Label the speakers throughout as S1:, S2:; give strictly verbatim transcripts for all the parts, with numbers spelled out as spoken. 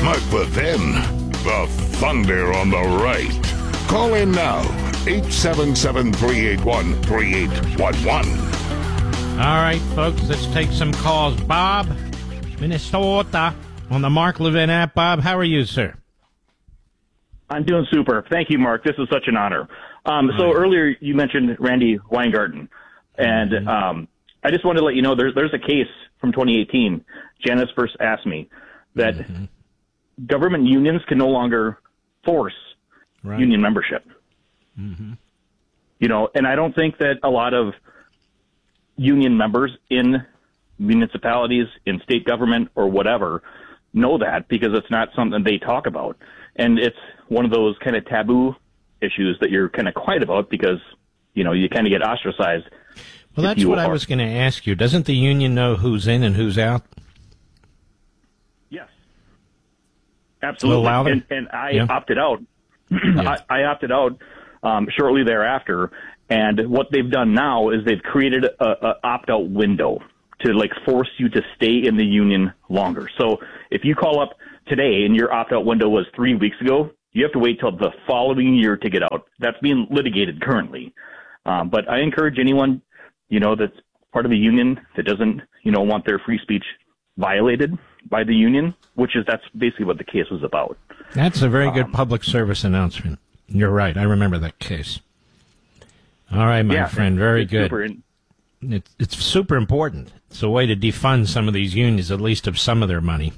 S1: Mark Levin, the Thunder on the right. Call in now, eight seven seven, three eight one, three eight one one.
S2: All right, folks, let's take some calls. Bob, Minnesota, on the Mark Levin app. Bob, how are you, sir?
S3: I'm doing super. Thank you, Mark. This is such an honor. Um, so right. Earlier you mentioned Randy Weingarten, and mm-hmm. um, I just wanted to let you know there's there's a case from twenty eighteen. Janice first asked me that mm-hmm. government unions can no longer force right. union membership. Mm-hmm. You know, and I don't think that a lot of union members in municipalities, in state government, or whatever know that, because it's not something they talk about. And it's one of those kind of taboo issues that you're kind of quiet about because, you know, you kind of get ostracized.
S2: Well, that's what are. I was going to ask you. Doesn't the union know who's in and who's out?
S3: Yes. Absolutely. And, and I yeah. opted out. yeah. I, I opted out um, shortly thereafter. And what they've done now is they've created a, a opt-out window to, like, force you to stay in the union longer. So if you call up today and your opt-out window was three weeks ago, you have to wait till the following year to get out. That's being litigated currently. Um, but I encourage anyone, you know, that's part of a union that doesn't, you know, want their free speech violated by the union, which is, that's basically what the case was about.
S2: That's a very good um, public service announcement. You're right. I remember that case. All right, my
S3: yeah,
S2: friend. Very good.
S3: Super in-
S2: It's, it's super important. It's a way to defund some of these unions, at least of some of their money.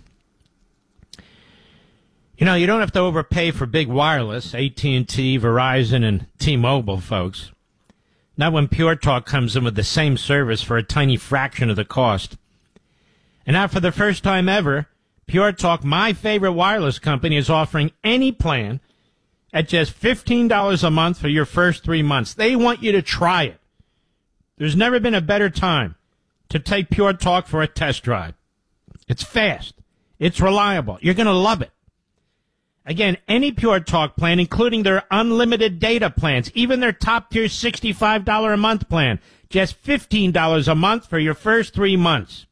S2: You know, you don't have to overpay for big wireless, A T and T, Verizon, and T-Mobile, folks. Not when Pure Talk comes in with the same service for a tiny fraction of the cost. And now, for the first time ever, Pure Talk, my favorite wireless company, is offering any plan at just fifteen dollars a month for your first three months. They want you to try it. There's never been a better time to take Pure Talk for a test drive. It's fast. It's reliable. You're going to love it. Again, any Pure Talk plan, including their unlimited data plans, even their top-tier sixty-five dollars a month plan, just fifteen dollars a month for your first three months.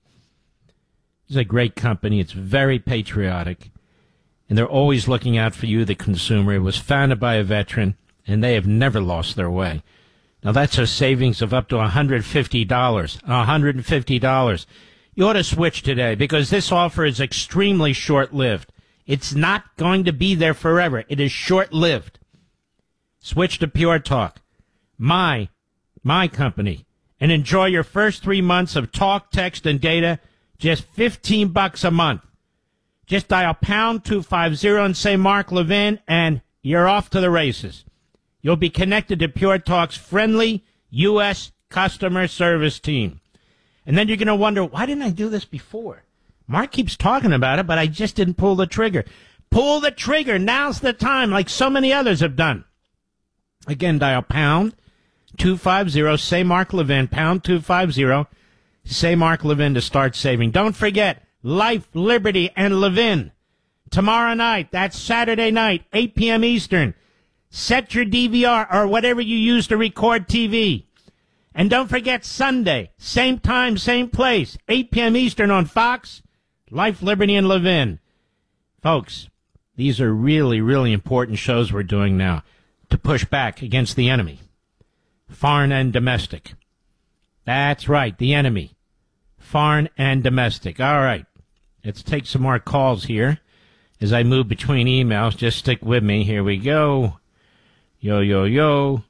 S2: It's a great company. It's very patriotic. And they're always looking out for you, the consumer. It was founded by a veteran, and they have never lost their way. Now, that's a savings of up to one hundred fifty dollars. one hundred fifty dollars. You ought to switch today, because this offer is extremely short-lived. It's not going to be there forever. It is short-lived. Switch to Pure Talk, my, my company, and enjoy your first three months of talk, text, and data, just fifteen bucks a month. Just dial pound two fifty and say Mark Levin, and you're off to the races. You'll be connected to Pure Talk's friendly U S customer service team. And then you're going to wonder, why didn't I do this before? Mark keeps talking about it, but I just didn't pull the trigger. Pull the trigger. Now's the time, like so many others have done. Again, dial pound two fifty, say Mark Levin, pound two fifty, say Mark Levin to start saving. Don't forget, Life, Liberty, and Levin. Tomorrow night, that's Saturday night, eight p.m. Eastern. Set your D V R or whatever you use to record T V. And don't forget Sunday, same time, same place, eight p.m. Eastern on Fox, Life, Liberty, and Levin. Folks, these are really, really important shows we're doing now to push back against the enemy, foreign and domestic. That's right, the enemy, foreign and domestic. All right, let's take some more calls here as I move between emails. Just stick with me. Here we go. Yo, yo, yo.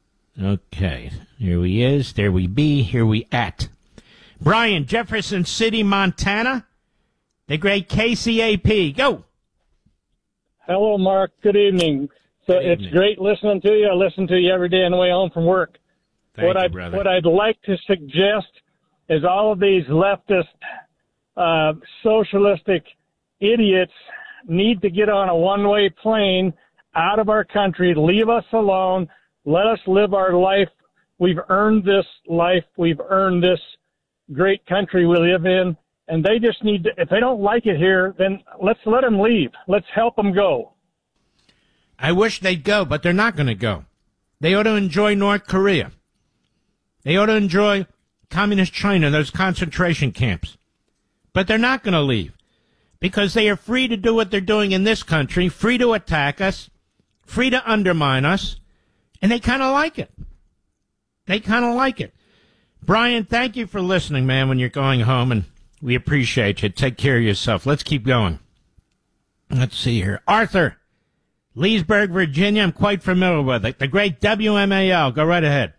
S2: Okay, here he is. There we be. Here we at. Brian, Jefferson City, Montana. The great K C A P. Go.
S4: Hello, Mark. Good evening. So Good evening. It's great listening to you. I listen to you every day on the way home from work.
S2: Thank
S4: what
S2: you,
S4: I
S2: brother.
S4: what I'd like to suggest is all of these leftist, uh, socialistic idiots need to get on a one-way plane out of our country, leave us alone, let us live our life. We've earned this life. We've earned this great country we live in. And they just need to, if they don't like it here, then let's let them leave. Let's help them go.
S2: I wish they'd go, but they're not going to go. They ought to enjoy North Korea. They ought to enjoy communist China, those concentration camps. But they're not going to leave. because they are free to do what they're doing in this country, free to attack us, free to undermine us, and they kind of like it. They kind of like it. Brian, thank you for listening, man, when you're going home, and we appreciate you. Take care of yourself. Let's keep going. Let's see here. Arthur, Leesburg, Virginia. I'm quite familiar with it. The great W M A L. Go right ahead.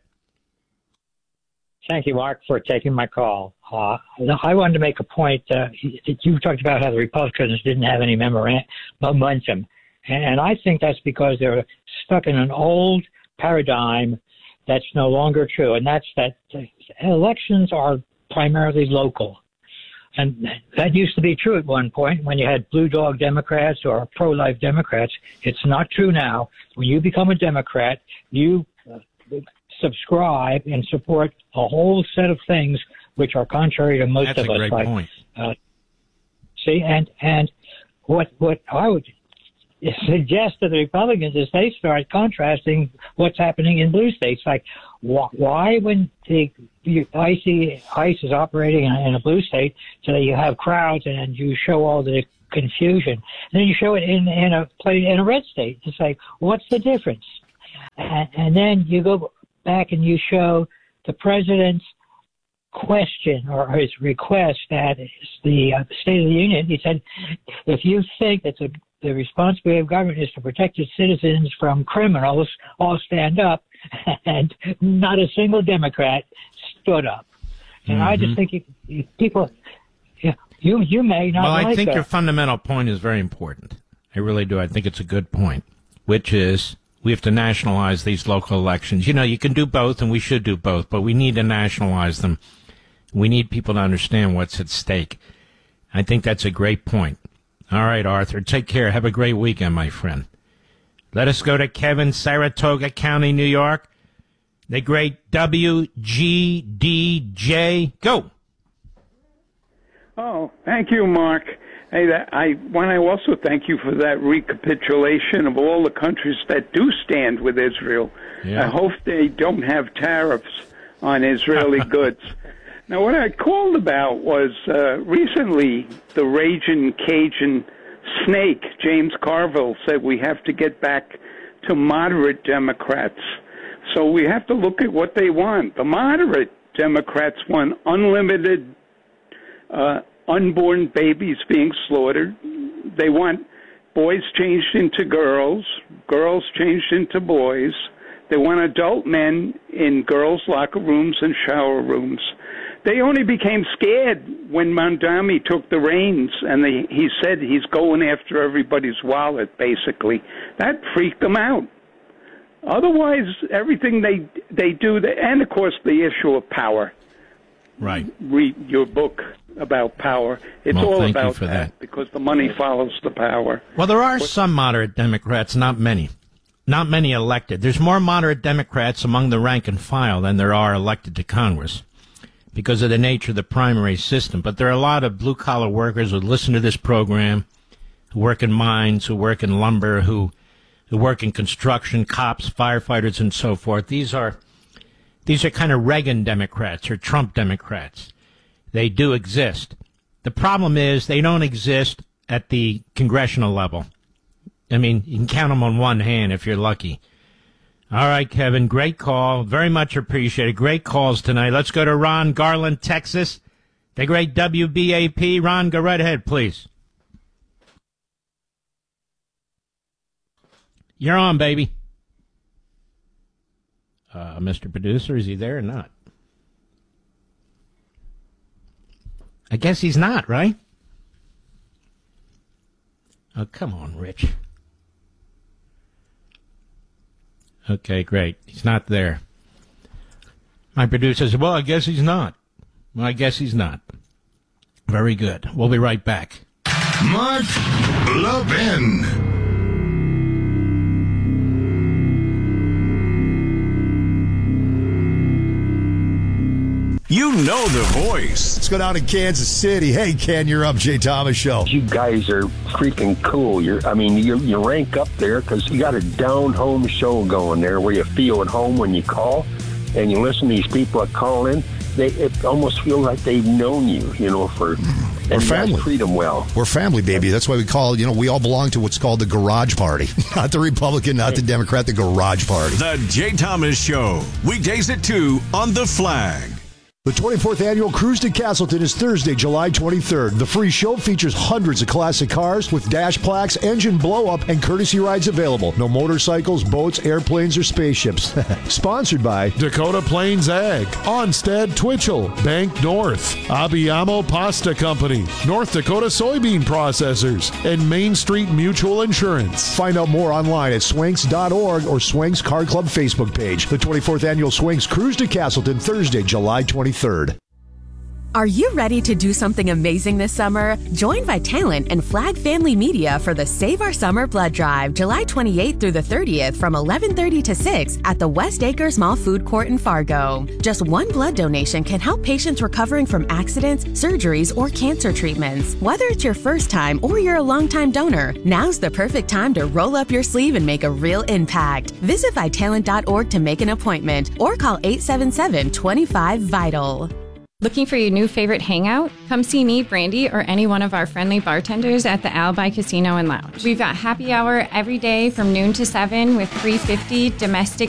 S5: Thank you, Mark, for taking my call. Uh, I wanted to make a point. Uh, you talked about how the Republicans didn't have any momentum, and I think that's because they're stuck in an old paradigm that's no longer true, and that's that elections are primarily local. And that used to be true at one point when you had blue dog Democrats or pro-life Democrats. It's not true now. When you become a Democrat, you uh, subscribe and support a whole set of things which are contrary to most
S2: That's
S5: of
S2: a
S5: us.
S2: great
S5: like,
S2: point.
S5: Uh, see, and and what what I would suggest to the Republicans is they start contrasting what's happening in blue states. Like, wh- why when the, the I C, ICE is operating in, in a blue state, so that you have crowds and you show all the confusion, and then you show it in in a play in a red state. It's like, what's the difference? And, and then you go back and you show the president's question or his request at the uh, State of the Union. He said, if you think that the, the responsibility of government is to protect its citizens from criminals, all stand up. And not a single Democrat stood up. And mm-hmm. I just think you, you, people, you, you you may not
S2: well,
S5: like
S2: I think
S5: that.
S2: Your fundamental point is very important. I really do. I think it's a good point, which is we have to nationalize these local elections. You know, you can do both, and we should do both, but we need to nationalize them. We need people to understand what's at stake. I think that's a great point. All right, Arthur, take care. Have a great weekend, my friend. Let us go to Kevin, Saratoga County, New York. The great W G D J. Go.
S6: Oh, thank you, Mark. Hey, that, I want to also thank you for that recapitulation of all the countries that do stand with Israel. Yeah. I hope they don't have tariffs on Israeli goods. Now, what I called about was uh, recently the raging Cajun snake, James Carville, said we have to get back to moderate Democrats. So we have to look at what they want. The moderate Democrats want unlimited uh, unborn babies being slaughtered. They want boys changed into girls, girls changed into boys. They want adult men in girls' locker rooms and shower rooms. They only became scared when Mamdani took the reins, and they, he said he's going after everybody's wallet, basically. That freaked them out. Otherwise, everything they they do, they, and of course the issue of power.
S2: Right.
S6: Read your book about power. It's
S2: well,
S6: all
S2: thank
S6: about
S2: you for that,
S6: that because the money follows the power.
S2: Well, there are some moderate Democrats, not many. Not many elected. There's more moderate Democrats among the rank and file than there are elected to Congress, because of the nature of the primary system. But there are a lot of blue-collar workers who listen to this program, who work in mines, who work in lumber, who, who work in construction, cops, firefighters, and so forth. These are these are kind of Reagan Democrats or Trump Democrats. They do exist. The problem is they don't exist at the congressional level. I mean, you can count them on one hand if you're lucky. All right, Kevin, great call. Very much appreciated. Great calls tonight. Let's go to Ron, Garland, Texas. The great W B A P. Ron, go right ahead, please. You're on, baby. Uh, Mister Producer, is he there or not? I guess he's not, right? Oh, come on, Rich. Okay, great. He's not there. My producer says, well, I guess he's not. Well, I guess he's not. Very good. We'll be right back.
S1: Mark Levin.
S7: You know the voice. Let's go down to Kansas City. Hey, Ken, you're up. Jay Thomas Show.
S8: You guys are freaking cool. You're, I mean, you you rank up there because you got a down-home show going there where you feel at home when you call and you listen to these people that call in. they it almost feel like they've known you, you know, for
S7: We're family.
S8: Treat them well.
S7: We're family, baby. That's why we call, you know, we all belong to what's called the Garage Party. Not the Republican, not the Democrat, the Garage Party.
S9: The Jay Thomas Show. Weekdays at two on The Flag.
S7: The twenty-fourth Annual Cruise to Castleton is Thursday, July twenty-third. The free show features hundreds of classic cars with dash plaques, engine blow-up, and courtesy rides available. No motorcycles, boats, airplanes, or spaceships. Sponsored by
S10: Dakota Plains Ag, Onstead Twitchell, Bank North, Abbiamo Pasta Company, North Dakota Soybean Processors, and Main Street Mutual Insurance.
S7: Find out more online at swanks dot org or Swanks Car Club Facebook page. The twenty-fourth Annual Swanks Cruise to Castleton, Thursday, July twenty-third.
S11: Are you ready to do something amazing this summer? Join Vitalant and Flag Family Media for the Save Our Summer Blood Drive, July twenty-eighth through the thirtieth from eleven thirty to six at the West Acres Mall Food Court in Fargo. Just one blood donation can help patients recovering from accidents, surgeries, or cancer treatments. Whether it's your first time or you're a longtime donor, now's the perfect time to roll up your sleeve and make a real impact. Visit Vitalant dot org to make an appointment or call eight seven seven, two five, VITAL.
S12: Looking for your new favorite hangout? Come see me, Brandy, or any one of our friendly bartenders at the Alibi Casino and Lounge. We've got happy hour every day from noon to seven with three fifty domestic